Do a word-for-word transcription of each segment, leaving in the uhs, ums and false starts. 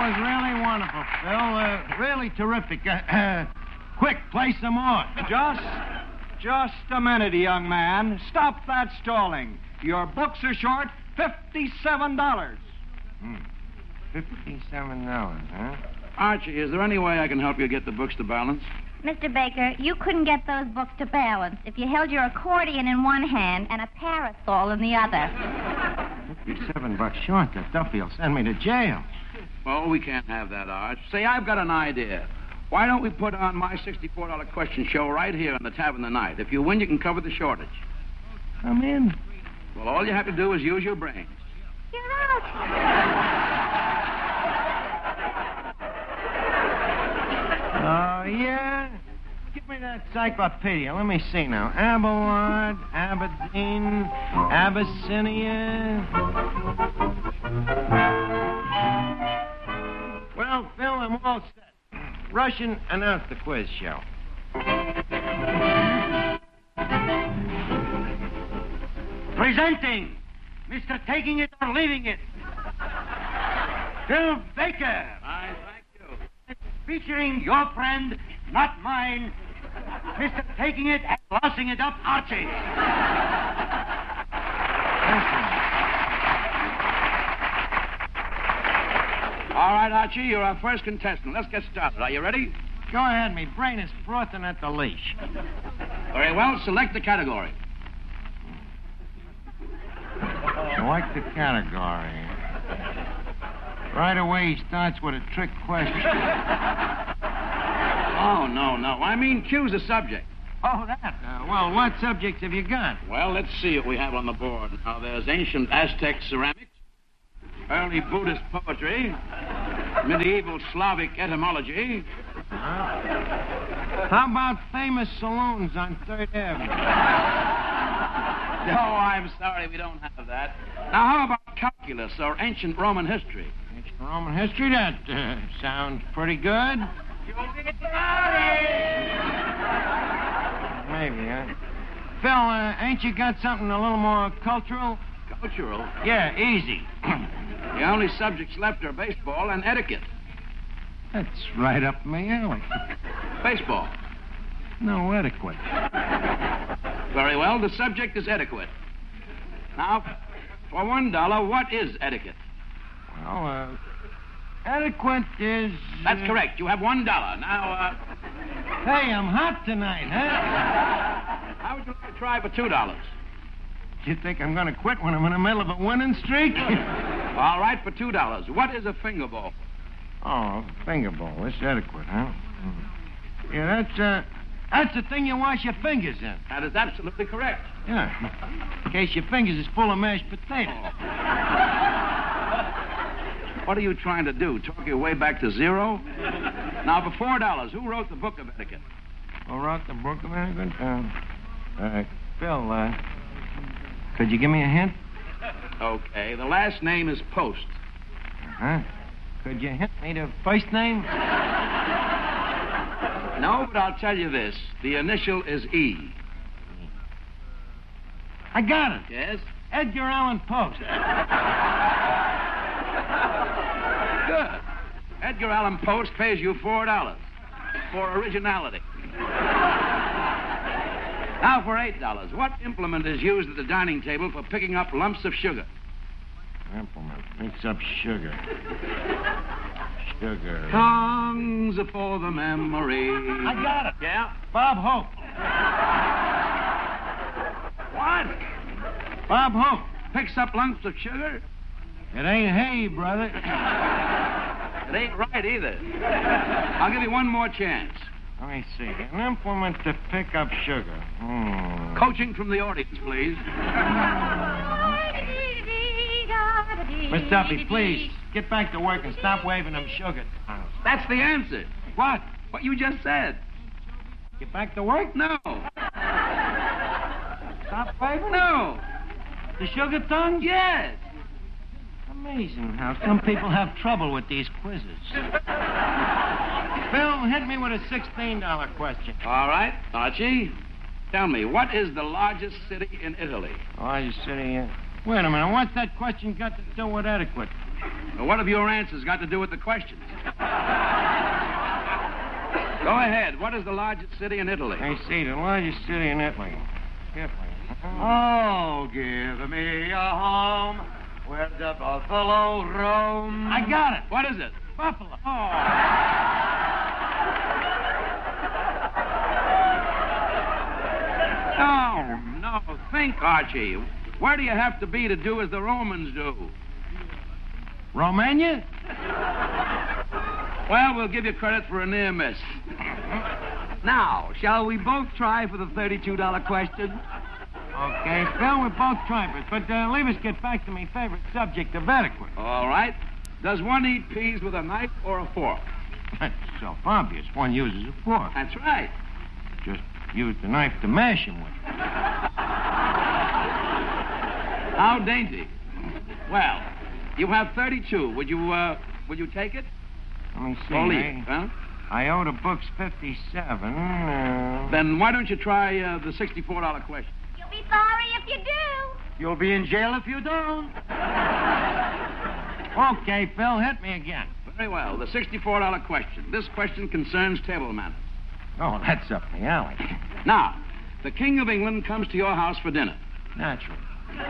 was really wonderful, Phil. Uh, really terrific. Uh, uh, quick, play some more. Just, just a minute, young man. Stop that stalling. Your books are short fifty-seven dollars. Hmm. Fifty-seven dollars, huh? Archie, is there any way I can help you get the books to balance? Mister Baker, you couldn't get those books to balance if you held your accordion in one hand and a parasol in the other. Fifty-seven bucks short. The Duffy will send me to jail. Oh, we can't have that, Arch. Say, I've got an idea. Why don't we put on my sixty-four dollar question show right here on the Tavern tonight? If you win, you can cover the shortage. I'm in. Well, all you have to do is use your brains. Get out. Oh, yeah? Give me that encyclopedia. Let me see now. Abelard, Aberdeen, Abyssinia. Well, Phil, I'm all set. Russian, announce the quiz show. Presenting Mister Taking It or Leaving It, Phil Baker. I thank you. Featuring your friend, not mine, Mister Taking It and Lossing It Up, Archie. All right, Archie, you're our first contestant. Let's get started. Are you ready? Go ahead. Me brain is frothing at the leash. Very well. Select the category. Select the category. Right away, he starts with a trick question. Oh, no, no. I mean, choose a subject. Oh, that. Uh, well, what subjects have you got? Well, let's see what we have on the board. Now, there's ancient Aztec ceramics, early Buddhist poetry, medieval Slavic etymology. Uh, how about famous saloons on Third Avenue? No, I'm sorry, we don't have that. Now, how about calculus or ancient Roman history? Ancient Roman history? That uh, sounds pretty good. Maybe, huh? Phil, uh, ain't you got something a little more cultural? Cultural? Yeah, easy. The only subjects left are baseball and etiquette. That's right up my alley. Baseball. No etiquette. Very well, the subject is etiquette. Now, for one dollar, what is etiquette? Well, uh, etiquette is... That's uh... correct. You have one dollar. Now, uh... Hey, I'm hot tonight, huh? How would you like to try for two dollars? You think I'm going to quit when I'm in the middle of a winning streak? All right, for two dollars. What is a finger ball? Oh, finger ball. That's etiquette, huh? Yeah, that's, uh... That's the thing you wash your fingers in. That is absolutely correct. Yeah. In case your fingers is full of mashed potatoes. What are you trying to do? Talk your way back to zero? Now, for four dollars, who wrote the book of etiquette? Who wrote the book of etiquette? Uh, uh, Phil, uh, could you give me a hint? Okay. The last name is Post. Uh-huh. Could you hint me the first name? No, but I'll tell you this. The initial is E. I got it. Yes? Edgar Allan Poe. Good. Edgar Allan Poe pays you four dollars for originality. Now for eight dollars. What implement is used at the dining table for picking up lumps of sugar? Implement picks up sugar. Sugar. Tongues for the memory. I got it. Yeah? Bob Hope. What? Bob Hope. Picks up lumps of sugar? It ain't hay, brother. It ain't right either. I'll give you one more chance. Let me see. An implement to pick up sugar. Hmm. Coaching from the audience, please. Miss Duffy, please, get back to work and stop waving them sugar. That's the answer. What? What you just said. Get back to work? No. Stop waving? No. The sugar tongue? Yes. Amazing how some people have trouble with these quizzes. Phil, hit me with a sixteen dollar question. All right. Archie, tell me, what is the largest city in Italy? Largest city in... Wait a minute, what's that question got to do with etiquette? Well, what have your answers got to do with the questions? Go ahead. What is the largest city in Italy? I see, the largest city in Italy. Italy. Oh, give me a home where the buffalo roam. I got it. What is it? Buffalo. Oh. No, no. Think, Archie. Where do you have to be to do as the Romans do? Romania? Well, we'll give you credit for a near miss. Now, shall we both try for the thirty-two dollar question? Okay, Phil, we're both trifles, but uh, leave us get back to my favorite subject of etiquette. All right. Does one eat peas with a knife or a fork? That's self-obvious. One uses a fork. That's right. Just use the knife to mash him with. How dainty. Well, you have thirty-two. Would you, uh, would you take it? Let me see. Or leave I, it, huh? I owe the books fifty-seven. Uh... Then why don't you try uh, the sixty-four dollar question? You'll be sorry if you do. You'll be in jail if you don't. Okay, Phil, hit me again. Very well. The sixty-four dollar question. This question concerns table manners. Oh, that's up the alley. Now, the King of England comes to your house for dinner. Naturally.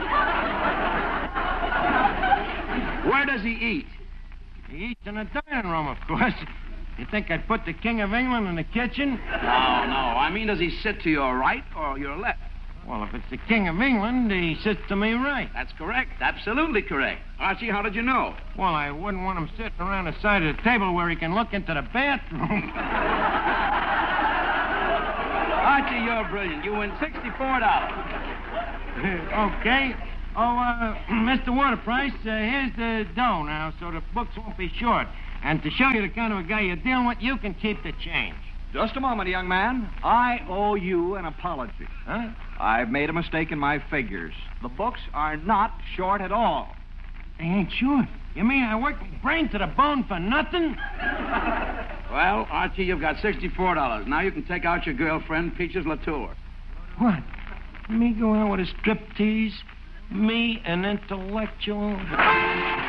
Where does he eat? He eats in a dining room, of course. You think I'd put the King of England in the kitchen? No, no. I mean, does he sit to your right or your left? Well, if it's the King of England, he sits to me right. That's correct. Absolutely correct. Archie, how did you know? Well, I wouldn't want him sitting around the side of the table where he can look into the bathroom. Archie, you're brilliant. You win sixty-four dollars. Okay. Oh, uh, Mister Waterprice, uh, here's the dough now, so the books won't be short. And to show you the kind of a guy you're dealing with, you can keep the change. Just a moment, young man. I owe you an apology. Huh? I've made a mistake in my figures. The books are not short at all. They ain't short. You mean I worked my brain to the bone for nothing? Well, Archie, you've got sixty-four dollars. Now you can take out your girlfriend, Peaches Latour. What? Me go out with a striptease? Me, an intellectual?